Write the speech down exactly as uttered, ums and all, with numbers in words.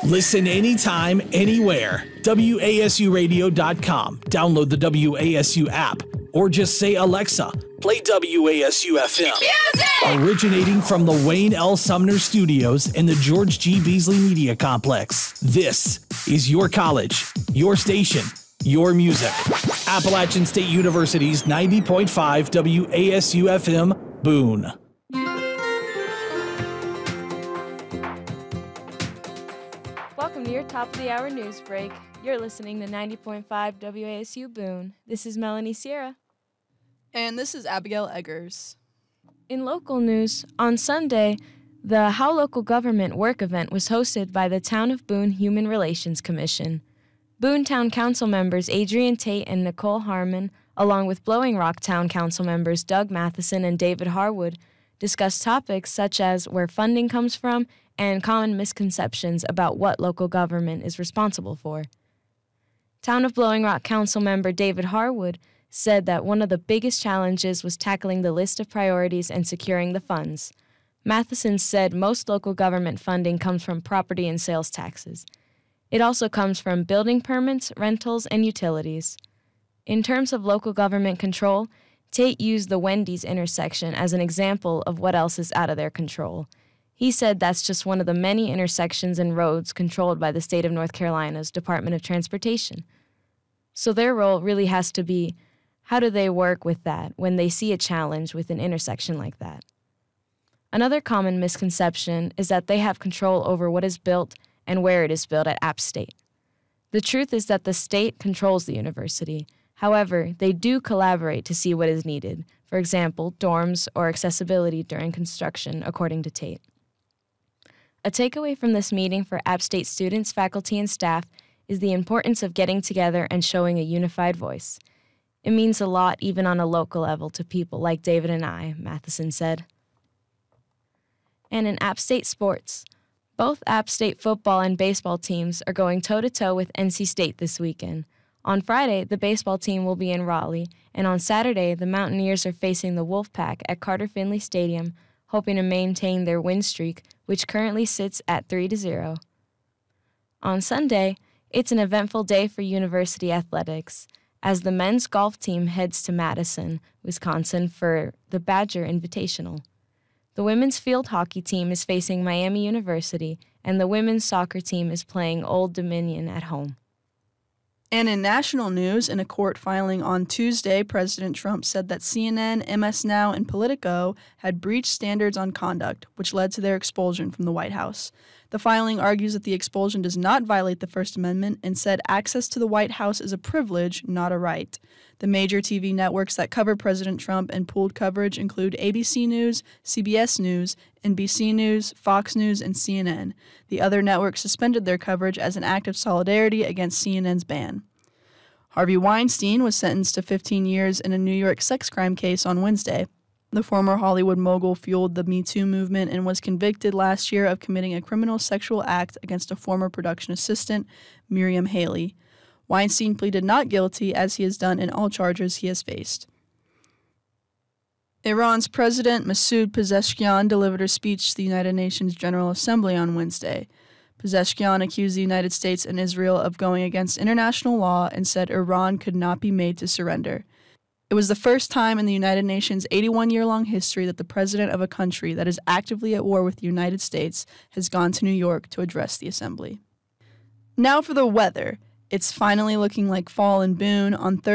Listen anytime, anywhere. W A S U radio dot com. Download the W A S U app. Or just say, Alexa, play W A S U F M. Music! Originating from the Wayne L. Sumner Studios in the George G. Beasley Media Complex. This is your college, your station, your music. Appalachian State University's ninety point five W A S U F M, Boone. Welcome to your top of the hour news break. You're listening to ninety point five W A S U Boone. This is Melanie Sierra. And this is Abigail Eggers. In local news, on Sunday, the How Local Government Work event was hosted by the Town of Boone Human Relations Commission. Boone Town Council members Adrian Tate and Nicole Harmon, along with Blowing Rock Town Council members Doug Matheson and David Harwood, discussed topics such as where funding comes from and common misconceptions about what local government is responsible for. Town of Blowing Rock Council member David Harwood said that one of the biggest challenges was tackling the list of priorities and securing the funds. Matheson said most local government funding comes from property and sales taxes. It also comes from building permits, rentals, and utilities. In terms of local government control, Tate used the Wendy's intersection as an example of what else is out of their control. He said that's just one of the many intersections and roads controlled by the state of North Carolina's Department of Transportation. So their role really has to be, how do they work with that when they see a challenge with an intersection like that? Another common misconception is that they have control over what is built and where it is built at App State. The truth is that the state controls the university. However, they do collaborate to see what is needed, for example, dorms or accessibility during construction, according to Tate. A takeaway from this meeting for App State students, faculty, and staff is the importance of getting together and showing a unified voice. It means a lot even on a local level to people like David and I, Matheson said. And in App State sports, both App State football and baseball teams are going toe-to-toe with N C State this weekend. On Friday, the baseball team will be in Raleigh, and on Saturday, the Mountaineers are facing the Wolfpack at Carter Finley Stadium, hoping to maintain their win streak, which currently sits at three to zero. On Sunday, it's an eventful day for university athletics, as the men's golf team heads to Madison, Wisconsin for the Badger Invitational. The women's field hockey team is facing Miami University, and the women's soccer team is playing Old Dominion at home. And in national news, in a court filing on Tuesday, President Trump said that C N N, M S Now, and Politico had breached standards on conduct, which led to their expulsion from the White House. The filing argues that the expulsion does not violate the First Amendment and said access to the White House is a privilege, not a right. The major T V networks that cover President Trump and pooled coverage include A B C News, C B S News, N B C News, Fox News, and C N N. The other networks suspended their coverage as an act of solidarity against C N N's ban. Harvey Weinstein was sentenced to fifteen years in a New York sex crime case on Wednesday. The former Hollywood mogul fueled the Me Too movement and was convicted last year of committing a criminal sexual act against a former production assistant, Miriam Haley. Weinstein pleaded not guilty, as he has done in all charges he has faced. Iran's President Masoud Pezeshkian delivered a speech to the United Nations General Assembly on Wednesday. Pezeshkian accused the United States and Israel of going against international law and said Iran could not be made to surrender. It was the first time in the United Nations' eighty-one-year-long history that the president of a country that is actively at war with the United States has gone to New York to address the assembly. Now for the weather. It's finally looking like fall in Boone. On Thursday,